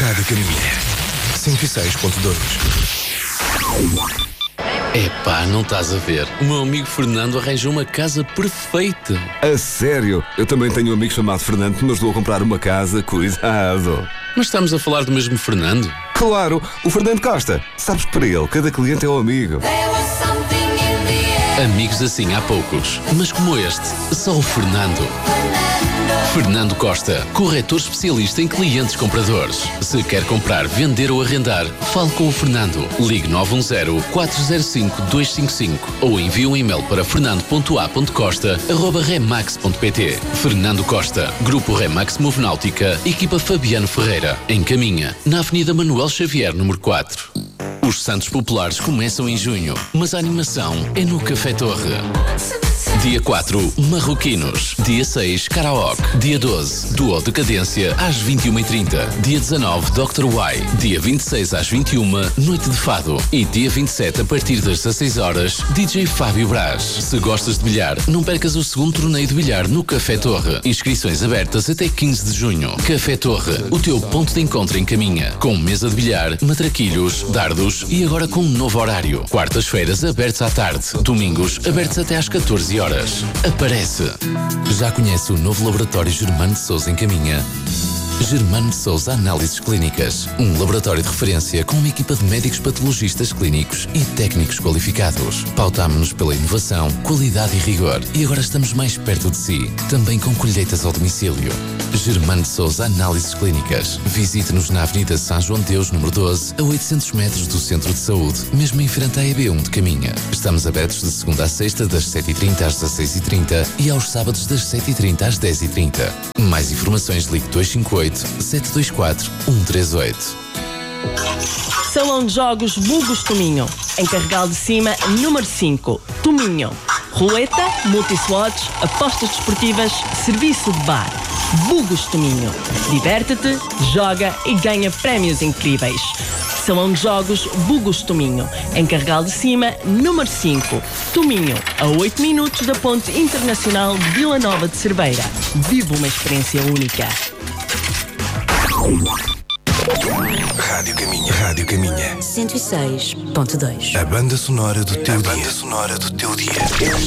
Rádio Caminha 106.2. Epá, não estás a ver? O meu amigo Fernando arranjou uma casa perfeita. A sério? Eu também tenho um amigo chamado Fernando que me ajudou a comprar uma casa. Cuidado. Mas estamos a falar do mesmo Fernando? Claro, o Fernando Costa. Sabes que para ele, cada cliente é um amigo. Amigos assim há poucos, mas como este, só o Fernando. Fernando Costa, corretor especialista em clientes compradores. Se quer comprar, vender ou arrendar, fale com o Fernando. Ligue 910-405-255 ou envie um e-mail para fernando.a.costa@remax.pt. Fernando Costa, Grupo Remax Movenáutica, equipa Fabiano Ferreira, em Caminha, na Avenida Manuel Xavier, número 4. Os Santos Populares começam em junho, mas a animação é no Café Torre. Dia 4, Marroquinos. Dia 6, Karaoke. Dia 12, Duo Decadência, às 21h30. Dia 19, Dr. Y. Dia 26, às 21h, Noite de Fado. E dia 27, a partir das 16 horas, DJ Fábio Brás. Se gostas de bilhar, não percas o segundo torneio de bilhar no Café Torre. Inscrições abertas até 15 de junho. Café Torre, o teu ponto de encontro em Caminha. Com mesa de bilhar, matraquilhos, dardos e agora com um novo horário. Quartas-feiras abertos à tarde. Domingos abertos até às 14 horas. Aparece! Já conhece o novo laboratório Germano de Sousa em Caminha? Germano de Sousa Análises Clínicas. Um laboratório de referência com uma equipa de médicos patologistas clínicos e técnicos qualificados. Pautámo-nos pela inovação, qualidade e rigor. E agora estamos mais perto de si. Também com colheitas ao domicílio. Germano de Sousa Análises Clínicas. Visite-nos na Avenida São João de Deus, número 12, a 800 metros do Centro de Saúde, mesmo em frente à EB1 de Caminha. Estamos abertos de segunda a sexta, das 7h30 às 16h30 e aos sábados das 7h30 às 10h30. Mais informações, ligue 258-724-138. Salão de Jogos Bugos Tominho. Em Carregal de Cima, número 5. Tominho. Roleta, multislots, apostas desportivas, serviço de bar. Bugos Tominho. Diverte-te, joga e ganha prémios incríveis. Salão de Jogos Bugos Tominho. Em Carregal de Cima, número 5. Tominho, a 8 minutos da Ponte Internacional de Vila Nova de Cerveira. Vive uma experiência única. Rádio Caminha. Rádio Caminha. 106.2. A banda sonora do teu dia.